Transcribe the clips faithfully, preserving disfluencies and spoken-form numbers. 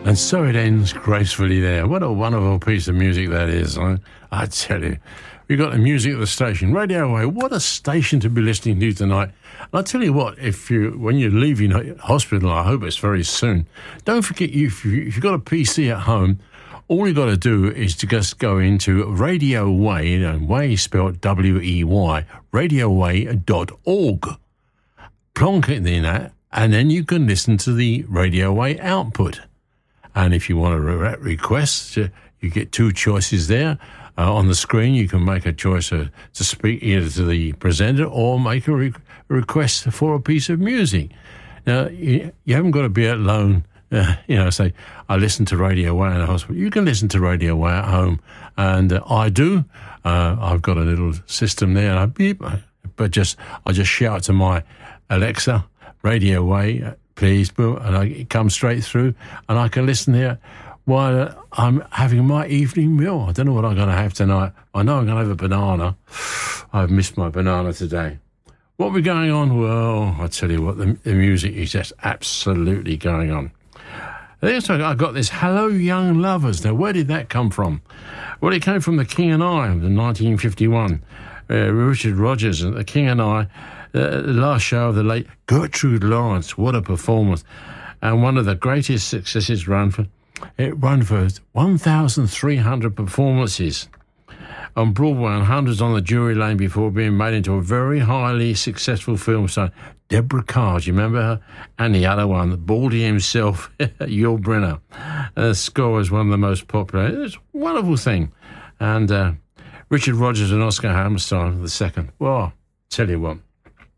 And so it ends gracefully there. What a wonderful piece of music that is. I, I tell you, we've got the music at the station. Radio Way, what a station to be listening to tonight. And I tell you what, if you when you're leaving hospital, I hope it's very soon, don't forget, you, if, you, if you've got a P C at home, all you've got to do is to just go into Radio Way, you know, Way spelled W E Y, radio way dot org. Plonk it in that, and then you can listen to the Radio Way output. And if you want to re- request, uh, you get two choices there. Uh, on the screen, you can make a choice uh, to speak either to the presenter or make a re- request for a piece of music. Now, you, you haven't got to be alone. Uh, you know, say, I listen to Radio Way in the hospital. You can listen to Radio Way at home. And uh, I do. Uh, I've got a little system there. And I beep, but just I just shout to my Alexa, Radio Way, please, boom, and I, it comes straight through, and I can listen here while uh, I'm having my evening meal. I don't know what I'm going to have tonight. I know I'm going to have a banana. I've missed my banana today. What we're going on? Well, I tell you what, the, the music is just absolutely going on. Next I got this Hello Young Lovers. Now, where did that come from? Well, it came from The King and I in nineteen fifty-one. Uh, Richard Rodgers and The King and I, uh, the last show of the late Gertrude Lawrence. What a performance. And one of the greatest successes run for, it ran for one thousand three hundred performances on Broadway and hundreds on the Drury Lane before being made into a very highly successful film. So Deborah Carr, do you remember her? And the other one, Baldy himself, Yul Brynner. The score was one of the most popular. It's a wonderful thing. And uh, Richard Rodgers and Oscar Hammerstein the second. Well, tell you what,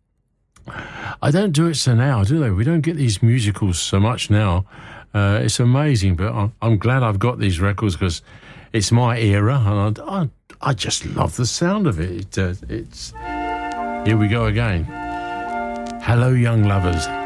I don't do it so now, do they? We don't get these musicals so much now. Uh, it's amazing, but I'm, I'm glad I've got these records because it's my era, and I, I, I just love the sound of it. it uh, it's here we go again. Hello, Young Lovers.